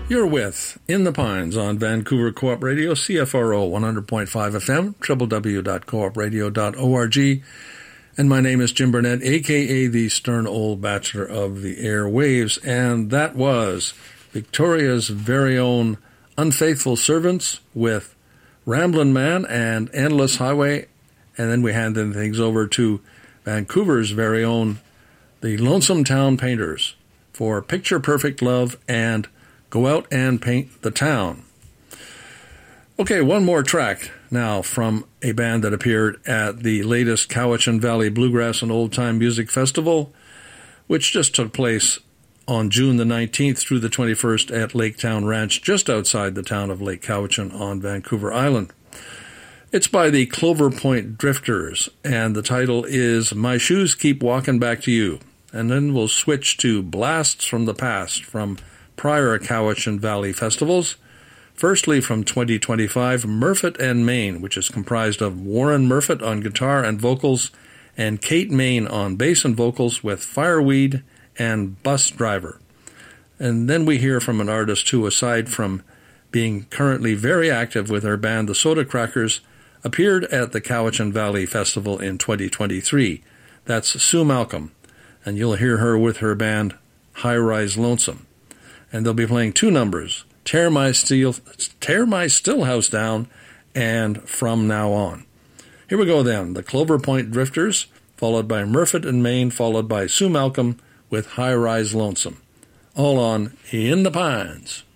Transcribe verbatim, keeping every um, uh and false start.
You're with In the Pines on Vancouver Co-op Radio, C F R O one hundred point five F M, w w w dot co op radio dot org. And my name is Jim Burnett, a k a the stern old bachelor of the airwaves. And that was Victoria's very own Unfaithful Servants with Ramblin' Man and Endless Highway. And then we handed things over to Vancouver's very own the Lonesome Town Painters for Picture Perfect Love and Go Out and Paint the Town. Okay, one more track now from a band that appeared at the latest Cowichan Valley Bluegrass and Old Time Music Festival, which just took place on June the nineteenth through the twenty-first at Lake Town Ranch, just outside the town of Lake Cowichan on Vancouver Island. It's by the Clover Point Drifters, and the title is My Shoes Keep Walking Back to You. And then we'll switch to Blasts from the Past from prior Cowichan Valley festivals. Firstly, from twenty twenty-five, Murfitt and Main, which is comprised of Warren Murfitt on guitar and vocals and Kate Main on bass and vocals with Fireweed and Bus Driver. And then we hear from an artist who, aside from being currently very active with her band, the Soda Crackers, appeared at the Cowichan Valley Festival in twenty twenty-three. That's Sue Malcolm, and you'll hear her with her band High Rise Lonesome. And they'll be playing two numbers, Tear My Steel, Tear My Stillhouse Down and From Now On. Here we go then, the Clover Point Drifters, followed by Murfitt and Main, followed by Sue Malcolm with High Rise Lonesome. All on In the Pines.